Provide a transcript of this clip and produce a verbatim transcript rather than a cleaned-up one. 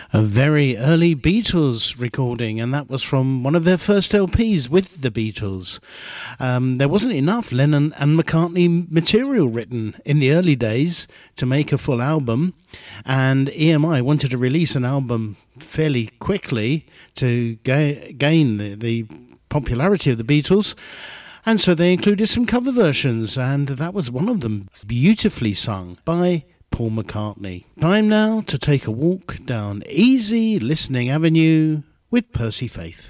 A very early Beatles recording, and that was from one of their first L Ps with the Beatles. Um, there wasn't enough Lennon and McCartney material written in the early days to make a full album, and E M I wanted to release an album fairly quickly to ga- gain the, the popularity of the Beatles. And so they included some cover versions, and that was one of them, beautifully sung by Paul McCartney. Time now to take a walk down easy listening avenue with Percy Faith.